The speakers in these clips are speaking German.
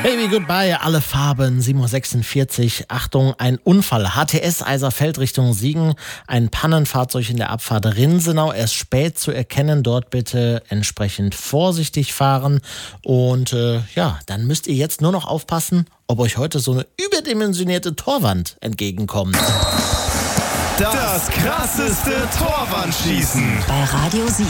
Baby Goodbye, alle Farben, 7.46 Uhr. Achtung, ein Unfall. HTS Eiserfeld Richtung Siegen. Ein Pannenfahrzeug in der Abfahrt Rinsenau. Erst spät zu erkennen. Dort bitte entsprechend vorsichtig fahren. Und dann müsst ihr jetzt nur noch aufpassen, ob euch heute so eine überdimensionierte Torwand entgegenkommt. Das krasseste Torwandschießen bei Radio Siegen.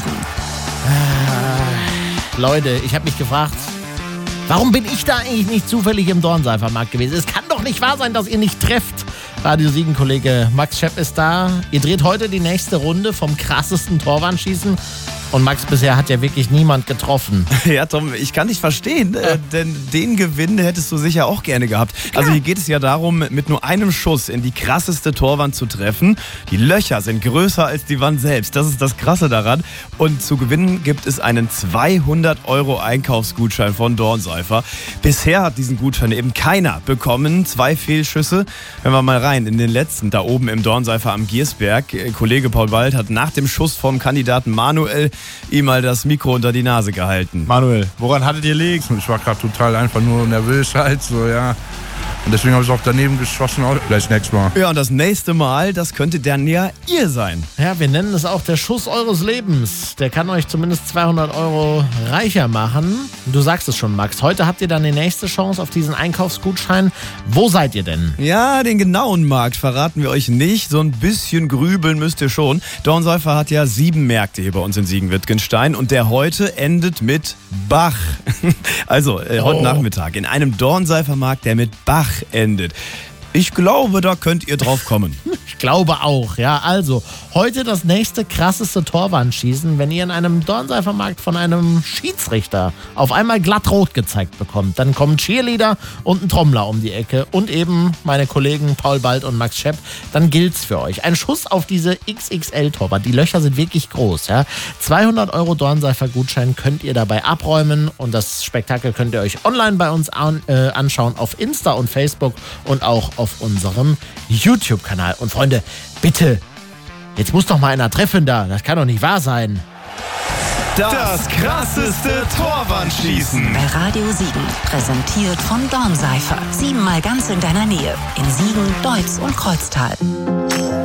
Leute, ich habe mich gefragt, warum bin ich da eigentlich nicht zufällig im Dornseifermarkt gewesen? Es kann doch nicht wahr sein, dass ihr nicht trefft. Radio Siegen-Kollege Max Schepp ist da. Ihr dreht heute die nächste Runde vom krassesten Torwandschießen. Und Max, bisher hat ja wirklich niemand getroffen. Ja, Tom, ich kann dich verstehen, denn den Gewinn hättest du sicher auch gerne gehabt. Also hier geht es ja darum, mit nur einem Schuss in die krasseste Torwand zu treffen. Die Löcher sind größer als die Wand selbst. Das ist das Krasse daran. Und zu gewinnen gibt es einen 200 € Einkaufsgutschein von Dornseifer. Bisher hat diesen Gutschein eben keiner bekommen. 2 Fehlschüsse. Hören wir mal rein in den letzten, da oben im Dornseifer am Giersberg. Kollege Paul Bald hat nach dem Schuss vom Kandidaten Manuel ihm mal das Mikro unter die Nase gehalten. Manuel, woran hattet ihr liegen? Ich war gerade total einfach nur nervös halt, so, ja. Und deswegen habe ich auch daneben geschossen. Vielleicht nächstes Mal. Ja, und das nächste Mal, das könnte dann ja ihr sein. Ja, wir nennen es auch der Schuss eures Lebens. Der kann euch zumindest 200 € reicher machen. Du sagst es schon, Max. Heute habt ihr dann die nächste Chance auf diesen Einkaufsgutschein. Wo seid ihr denn? Ja, den genauen Markt verraten wir euch nicht. So ein bisschen grübeln müsst ihr schon. Dornseifer hat ja 7 Märkte hier bei uns in Siegen-Wittgenstein. Und der heute endet mit Bach. Also, heute Nachmittag in einem Dornseifer-Markt, der mit Bach endet. Ich glaube, da könnt ihr drauf kommen. Ich glaube auch, ja. Also, heute das nächste krasseste Torwandschießen, wenn ihr in einem Dornseifermarkt von einem Schiedsrichter auf einmal glattrot gezeigt bekommt. Dann kommen Cheerleader und ein Trommler um die Ecke und eben meine Kollegen Paul Bald und Max Schepp. Dann gilt's für euch. Ein Schuss auf diese XXL-Torwand. Die Löcher sind wirklich groß, ja. 200 € Dornseifer-Gutschein könnt ihr dabei abräumen und das Spektakel könnt ihr euch online bei uns anschauen auf Insta und Facebook und auch auf unserem YouTube-Kanal. Und Freunde, bitte, jetzt muss doch mal einer treffen da. Das kann doch nicht wahr sein. Das krasseste Torwandschießen bei Radio Siegen. Präsentiert von Dornseifer. 7-mal ganz in deiner Nähe. In Siegen, Deutz und Kreuztal.